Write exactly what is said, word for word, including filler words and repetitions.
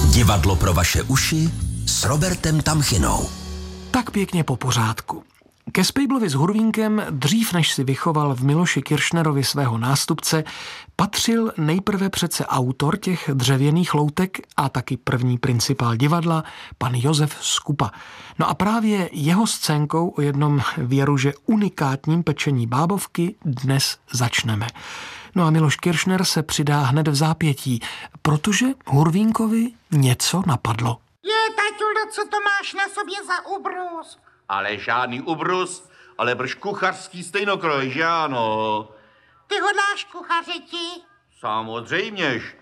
Divadlo pro vaše uši s Robertem Tamchinou. Tak pěkně po pořádku. Ke Spejblovi s Hurvínkem, dřív než si vychoval v Miloši Kiršnerovi svého nástupce, patřil nejprve přece autor těch dřevěných loutek a taky první principál divadla, pan Josef Skupa. No a právě jeho scénkou o jednom věru, že unikátním pečení bábovky dnes začneme. No a Miloš Kiršner se přidá hned v zápětí, protože Hurvínkovi něco napadlo. Je, taťulo, co to máš na sobě za ubrus? Ale žádný ubrus, ale brž kuchařský stejnokroj, že ano? Ty hodláš kuchařiti? Samozřejměž.